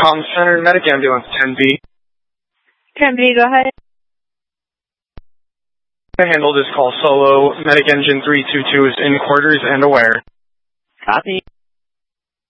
comm center, medic ambulance 10B. 10B, go ahead. I handle this call solo. Medic engine 322 is in quarters and aware. Copy.